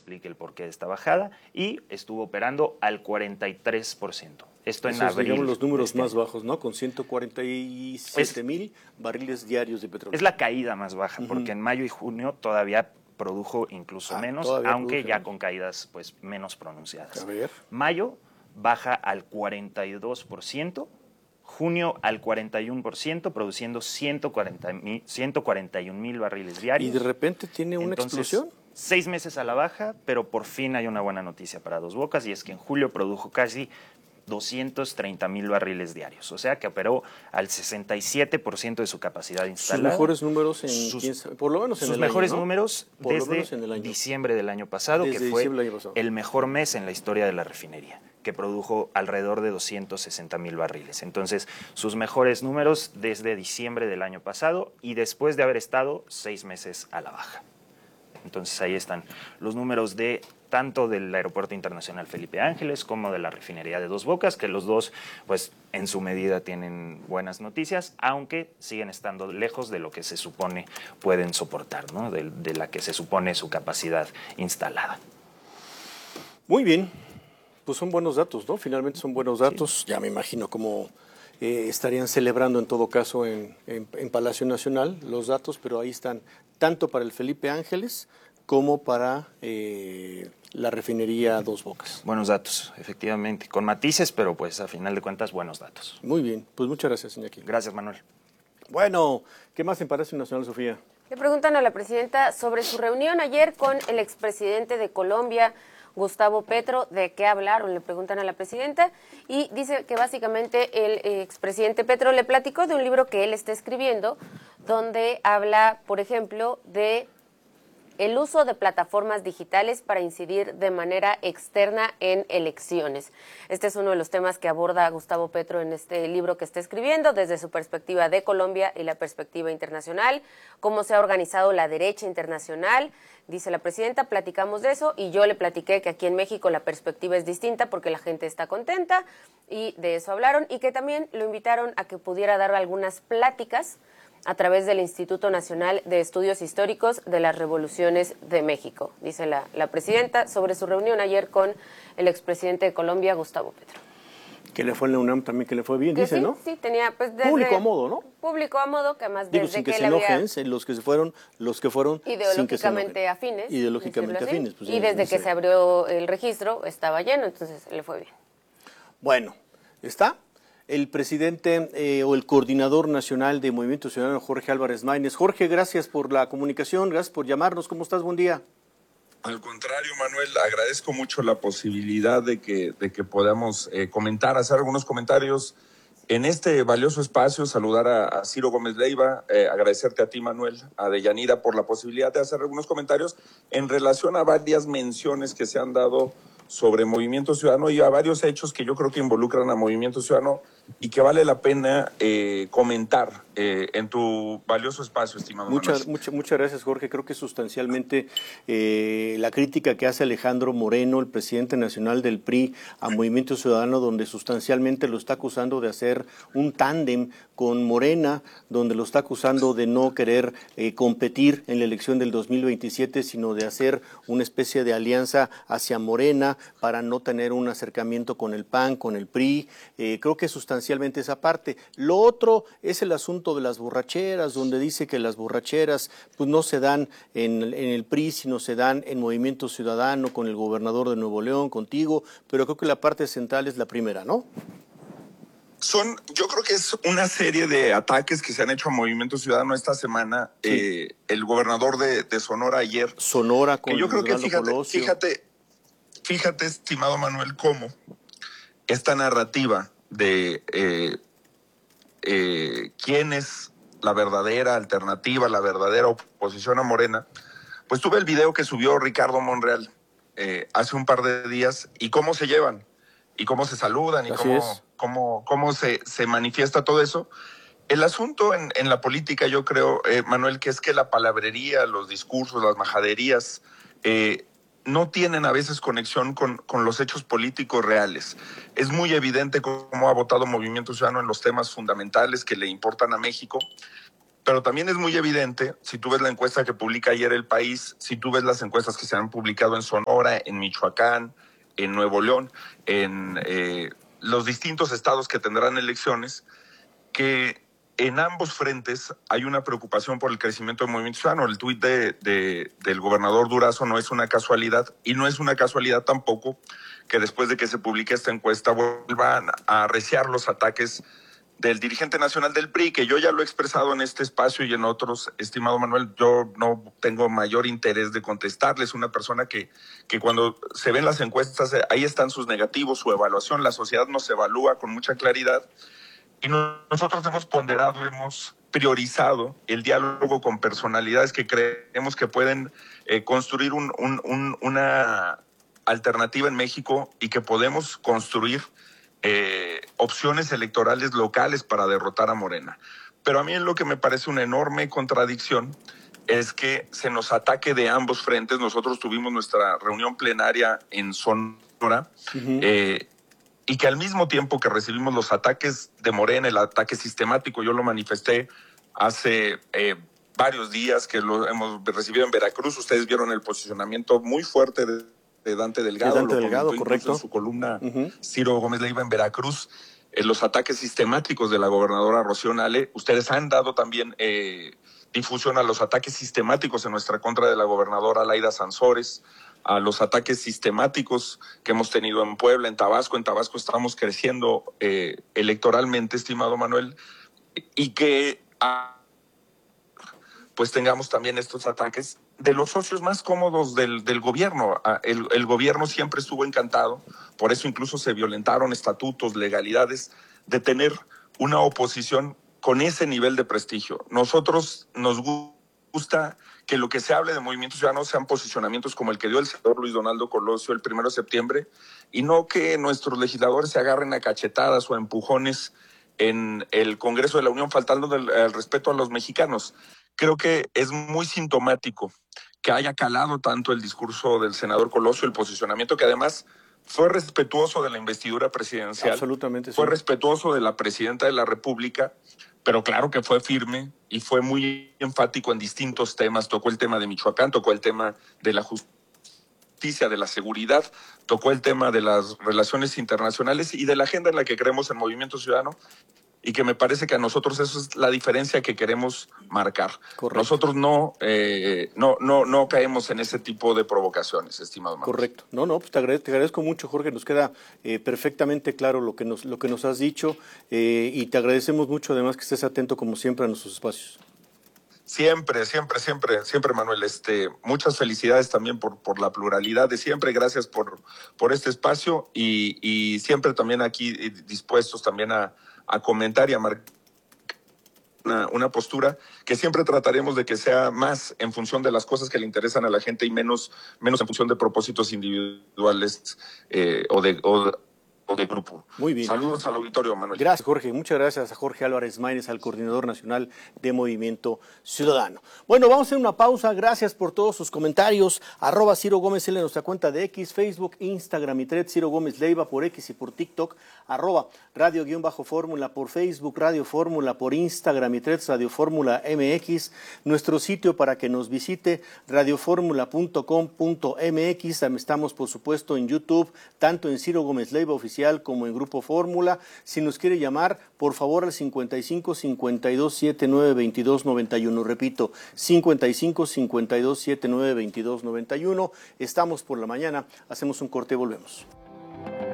explique el porqué de esta bajada, y estuvo operando al 43%. Esto en abril. Digamos los números más bajos, ¿no? Con 147,000 barriles diarios de petróleo. Es la caída más baja, porque en mayo y junio todavía produjo incluso menos, aunque ya con caídas pues menos pronunciadas. A ver. Mayo baja al 42%, junio al 41%, produciendo 141,000 barriles diarios. ¿Y de repente tiene una explosión? 6 meses a la baja, pero por fin hay una buena noticia para Dos Bocas, y es que en julio produjo casi 230,000 barriles diarios, o sea que operó al 67% de su capacidad instalada. Sus mejores números por lo menos en el año, mejores ¿no? números desde diciembre del año pasado, que fue el mejor mes en la historia de la refinería, que produjo alrededor de 260,000 barriles. Entonces, sus mejores números desde diciembre del año pasado, y después de haber estado 6 meses a la baja. Entonces ahí están los números de tanto del Aeropuerto Internacional Felipe Ángeles como de la refinería de Dos Bocas, que los dos, pues, en su medida tienen buenas noticias, aunque siguen estando lejos de lo que se supone pueden soportar, ¿no? De la que se supone su capacidad instalada. Muy bien, pues son buenos datos, ¿no? Finalmente son buenos datos. Sí. Ya me imagino cómo estarían celebrando en todo caso en Palacio Nacional los datos, pero ahí están, tanto para el Felipe Ángeles como para la refinería Dos Bocas. Buenos datos, efectivamente, con matices, pero pues a final de cuentas buenos datos. Muy bien, pues muchas gracias, Iñaki. Gracias, Manuel. Bueno, ¿qué más en Palacio Nacional, Sofía? Le preguntan a la presidenta sobre su reunión ayer con el expresidente de Colombia, Gustavo Petro. ¿De qué hablaron? Le preguntan a la presidenta, y dice que básicamente el expresidente Petro le platicó de un libro que él está escribiendo, donde habla, por ejemplo, de el uso de plataformas digitales para incidir de manera externa en elecciones. Este es uno de los temas que aborda Gustavo Petro en este libro que está escribiendo, desde su perspectiva de Colombia y la perspectiva internacional, cómo se ha organizado la derecha internacional. Dice la presidenta, platicamos de eso, y yo le platiqué que aquí en México la perspectiva es distinta porque la gente está contenta, y de eso hablaron, y que también lo invitaron a que pudiera dar algunas pláticas a través del Instituto Nacional de Estudios Históricos de las Revoluciones de México, dice la presidenta, sobre su reunión ayer con el expresidente de Colombia, Gustavo Petro. Que le fue en la UNAM también, que le fue bien, dice, sí, ¿no? Sí, tenía pues público a modo, ¿no? Público a modo, que además desde sin que se enojen, los que fueron ideológicamente afines. Ideológicamente afines. Pues, y desde que se abrió el registro estaba lleno, entonces le fue bien. Bueno, ¿está? El presidente o el coordinador nacional de Movimiento Ciudadano, Jorge Álvarez Maínez. Jorge, gracias por la comunicación, gracias por llamarnos. ¿Cómo estás? Buen día. Al contrario, Manuel, agradezco mucho la posibilidad de que podamos comentar, hacer algunos comentarios en este valioso espacio. Saludar a Ciro Gómez Leiva, agradecerte a ti, Manuel, a Deyanira, por la posibilidad de hacer algunos comentarios en relación a varias menciones que se han dado sobre Movimiento Ciudadano y a varios hechos que yo creo que involucran a Movimiento Ciudadano y que vale la pena comentar en tu valioso espacio, estimado Manuel. Muchas gracias, Jorge. Creo que sustancialmente la crítica que hace Alejandro Moreno, el presidente nacional del PRI, a Movimiento Ciudadano, donde sustancialmente lo está acusando de hacer un tándem con Morena, donde lo está acusando de no querer competir en la elección del 2027, sino de hacer una especie de alianza hacia Morena para no tener un acercamiento con el PAN, con el PRI. Creo que sustancialmente esa parte. Lo otro es el asunto de las borracheras, donde dice que las borracheras pues no se dan en el PRI, sino se dan en Movimiento Ciudadano, con el gobernador de Nuevo León, contigo, pero creo que la parte central es la primera, ¿no? Yo creo que es una serie de ataques que se han hecho a Movimiento Ciudadano esta semana. Sí. El gobernador de Sonora ayer. Sonora con que yo creo que fíjate, estimado Manuel, cómo esta narrativa de quién es la verdadera alternativa, la verdadera oposición a Morena, pues tuve el video que subió Ricardo Monreal hace un par de días, y cómo se llevan, y cómo se saludan, y cómo se manifiesta todo eso. El asunto en la política, yo creo, Manuel, que es que la palabrería, los discursos, las majaderías, no tienen a veces conexión con los hechos políticos reales. Es muy evidente cómo ha votado Movimiento Ciudadano en los temas fundamentales que le importan a México, Pero también es muy evidente, si tú ves la encuesta que publica ayer El País, si tú ves las encuestas que se han publicado en Sonora, en Michoacán, en Nuevo León, en los distintos estados que tendrán elecciones, que en ambos frentes hay una preocupación por el crecimiento del Movimiento Ciudadano. El tuit del gobernador Durazo no es una casualidad, y no es una casualidad tampoco que después de que se publique esta encuesta vuelvan a arreciar los ataques del dirigente nacional del PRI, que yo ya lo he expresado en este espacio y en otros, estimado Manuel. Yo no tengo mayor interés de contestarles. Una persona que cuando se ven las encuestas, ahí están sus negativos, su evaluación. La sociedad nos evalúa con mucha claridad, y nosotros hemos ponderado, hemos priorizado el diálogo con personalidades que creemos que pueden construir una alternativa en México, y que podemos construir opciones electorales locales para derrotar a Morena. Pero a mí lo que me parece una enorme contradicción es que se nos ataque de ambos frentes. Nosotros tuvimos nuestra reunión plenaria en Sonora, y que al mismo tiempo que recibimos los ataques de Morena, el ataque sistemático, yo lo manifesté hace varios días, que lo hemos recibido en Veracruz. Ustedes vieron el posicionamiento muy fuerte de Dante Delgado. Dante Delgado, correcto. En su columna Ciro Gómez Leiva en Veracruz, los ataques sistemáticos de la gobernadora Rocío Nale. Ustedes han dado también difusión a los ataques sistemáticos en nuestra contra de la gobernadora Laida Sansores, a los ataques sistemáticos que hemos tenido en Puebla, en Tabasco. En Tabasco estamos creciendo electoralmente, estimado Manuel, y que pues tengamos también estos ataques de los socios más cómodos del gobierno. El gobierno siempre estuvo encantado, por eso incluso se violentaron estatutos, legalidades, de tener una oposición con ese nivel de prestigio. Nosotros nos gusta que lo que se hable de Movimiento Ciudadano sean posicionamientos como el que dio el senador Luis Donaldo Colosio el 1 de septiembre, y no que nuestros legisladores se agarren a cachetadas o a empujones en el Congreso de la Unión, faltando el respeto a los mexicanos. Creo que es muy sintomático que haya calado tanto el discurso del senador Colosio, el posicionamiento que además fue respetuoso de la investidura presidencial. Absolutamente, sí. Fue respetuoso de la presidenta de la República, pero claro que fue firme y fue muy enfático en distintos temas. Tocó el tema de Michoacán, tocó el tema de la justicia, de la seguridad, tocó el tema de las relaciones internacionales y de la agenda en la que creemos en Movimiento Ciudadano, y que me parece que a nosotros eso es la diferencia que queremos marcar. Correcto. Nosotros no caemos en ese tipo de provocaciones, estimado Manuel. Correcto. Pues te agradezco mucho, Jorge. Nos queda perfectamente claro lo que nos has dicho, y te agradecemos mucho además que estés atento como siempre a nuestros espacios. Siempre, Manuel. Muchas felicidades también por la pluralidad de siempre. Gracias por este espacio, y siempre también aquí dispuestos también a comentar y a marcar una postura que siempre trataremos de que sea más en función de las cosas que le interesan a la gente y menos en función de propósitos individuales o de grupo. Muy bien. Saludos al auditorio, Manuel. Gracias, Jorge. Muchas gracias a Jorge Álvarez Maínez, al coordinador nacional de Movimiento Ciudadano. Bueno, vamos a hacer una pausa. Gracias por todos sus comentarios. @Ciro Gómez L en nuestra cuenta de X, Facebook, Instagram y Threads, Ciro Gómez Leiva por X y por TikTok, @Radio_Fórmula por Facebook, Radio Fórmula por Instagram y Threads, Radio Fórmula MX. Nuestro sitio para que nos visite, radioformula.com.mx. Estamos, por supuesto, en YouTube, tanto en Ciro Gómez Leiva Oficial como en Grupo Fórmula. Si nos quiere llamar, por favor, al 55 52 79 22 91. Repito, 55 52 79 22 91. Estamos por la mañana, hacemos un corte y volvemos.